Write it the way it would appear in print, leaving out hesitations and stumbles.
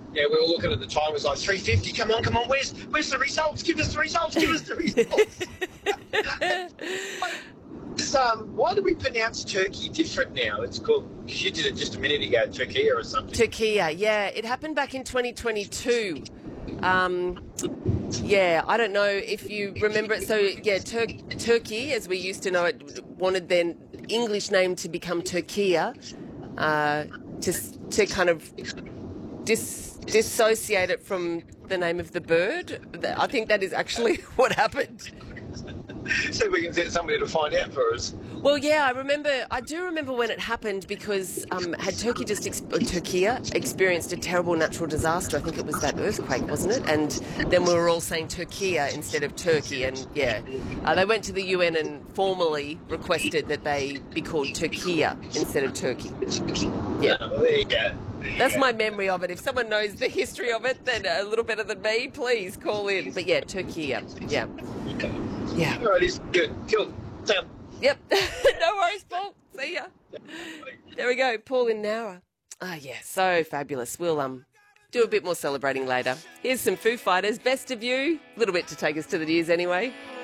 Yeah, we were looking at the time. It was like 3:50. Come on, come on. Where's the results? Give us the results. Give us the results. Why do we pronounce Turkey different now? It's called, because you did it just a minute ago, Turkey or something. Turkiya, yeah. It happened back in 2022. Yeah, I don't know if you remember it. So, yeah, Turkey, as we used to know it, wanted their English name to become Turkiya, to kind of dissociate it from the name of the bird. I think that is actually what happened. See if we can get somebody to find out for us. Well, yeah, I do remember when it happened because had Turkiya experienced a terrible natural disaster. I think it was that earthquake, wasn't it? And then we were all saying Turkiya instead of Turkey. And yeah, they went to the UN and formally requested that they be called Turkiya instead of Turkey. Yeah. Oh, there you go. That's my memory of it. If someone knows the history of it, then a little better than me, please call in. But yeah, Turkiya. Yeah. Okay. Yeah. All right, it's good. Cool. Sound. Yep. No worries, Paul. See ya. There we go. Paul in Nowra. Ah, yeah. So fabulous. We'll do a bit more celebrating later. Here's some Foo Fighters. Best of You. A little bit to take us to the news anyway.